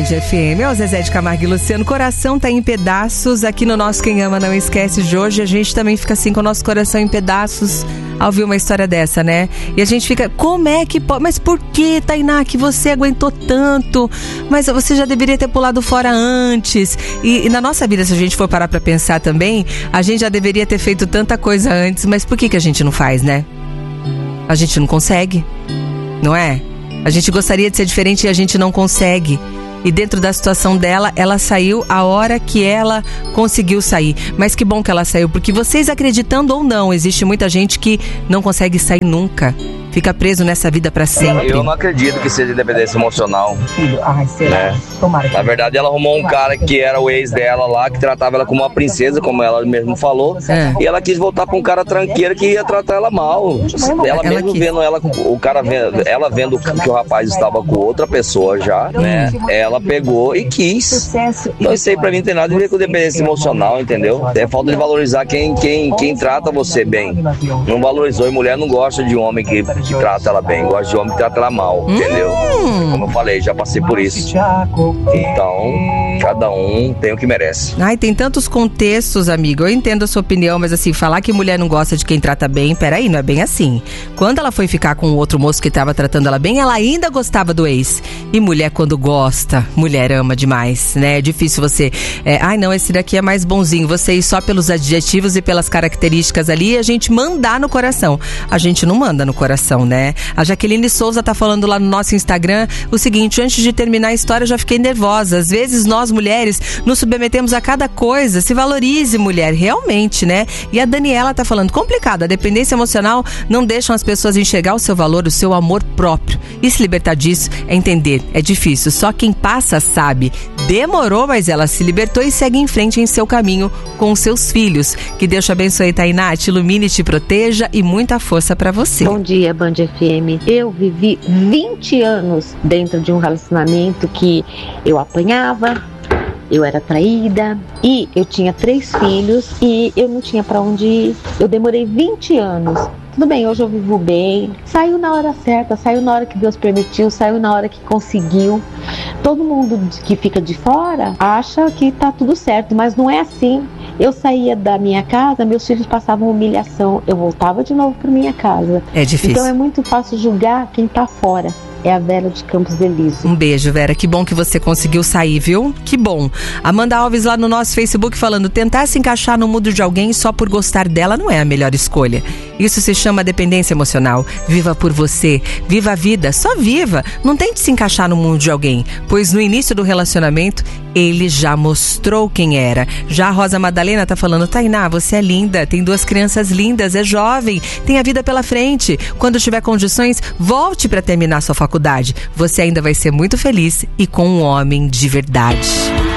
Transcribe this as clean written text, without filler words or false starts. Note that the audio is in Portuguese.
FM, é o Zezé de Camargo e Luciano. Coração tá em pedaços. Aqui no nosso Quem Ama Não Esquece de hoje, a gente também fica assim com o nosso coração em pedaços ao ouvir uma história dessa, né? E a gente fica, como é que pode? Mas por que, Tainá, que você aguentou tanto? Mas você já deveria ter pulado fora antes. E na nossa vida, se a gente for parar pra pensar também, a gente já deveria ter feito tanta coisa antes, mas por que a gente não faz, né? A gente não consegue, não é? A gente gostaria de ser diferente e a gente não consegue. E dentro da situação dela, ela saiu a hora que ela conseguiu sair. Mas que bom que ela saiu, porque vocês acreditando ou não, existe muita gente que não consegue sair nunca. Fica preso nessa vida pra sempre. Eu não acredito que seja dependência emocional. Né? Na verdade, ela arrumou um cara que era o ex dela lá, que tratava ela como uma princesa, como ela mesmo falou. E ela quis voltar pra um cara tranqueiro que ia tratar ela mal. Ela mesmo vendo ela, o cara vendo, ela vendo que o rapaz estava com outra pessoa já, né? Ela pegou e quis. Então isso aí pra mim não tem nada a ver com dependência emocional, entendeu? É falta de valorizar quem trata você bem. Não valorizou, e mulher não gosta de homem que trata ela bem, gosta de homem que trata ela mal, entendeu? Como eu falei, já passei por isso. Então, cada um tem o que merece. Ai, tem tantos contextos, amigo. Eu entendo a sua opinião, mas assim, falar que mulher não gosta de quem trata bem, peraí, não é bem assim. Quando ela foi ficar com o outro moço que tava tratando ela bem, ela ainda gostava do ex. E mulher, quando gosta, mulher ama demais, né? É difícil você... ai, não, esse daqui é mais bonzinho. Você ir só pelos adjetivos e pelas características ali e a gente mandar no coração. A gente não manda no coração, né? A Jaqueline Souza tá falando lá no nosso Instagram o seguinte: antes de terminar a história eu já fiquei nervosa. Às vezes nós mulheres nos submetemos a cada coisa. Se valorize, mulher, realmente, né? E a Daniela tá falando, complicado, a dependência emocional não deixa as pessoas enxergar o seu valor, o seu amor próprio. E se libertar disso é entender, é difícil, só quem passa sabe. Demorou, mas ela se libertou e segue em frente em seu caminho com os seus filhos. Que Deus te abençoe, Tainá, te ilumine, te proteja e muita força pra você. Bom dia, Band FM. Eu vivi 20 anos dentro de um relacionamento que eu apanhava, eu era traída e eu tinha 3 filhos e eu não tinha pra onde ir. Eu demorei 20 anos. Tudo bem, hoje eu vivo bem. Saiu na hora certa, saiu na hora que Deus permitiu, saiu na hora que conseguiu. Todo mundo que fica de fora acha que tá tudo certo, mas não é assim. Eu saía da minha casa, meus filhos passavam humilhação, eu voltava de novo para minha casa. É difícil. Então é muito fácil julgar quem tá fora. É a Vera de Campos Elíseos. Um beijo, Vera. Que bom que você conseguiu sair, viu? Que bom. Amanda Alves lá no nosso Facebook falando: tentar se encaixar no mundo de alguém só por gostar dela não é a melhor escolha. Isso se chama dependência emocional. Viva por você. Viva a vida. Só viva. Não tente se encaixar no mundo de alguém, pois no início do relacionamento ele já mostrou quem era. Já a Rosa Madalena tá falando: Tainá, você é linda, tem 2 crianças lindas, é jovem, tem a vida pela frente. Quando tiver condições, volte para terminar sua faculdade. Você ainda vai ser muito feliz e com um homem de verdade.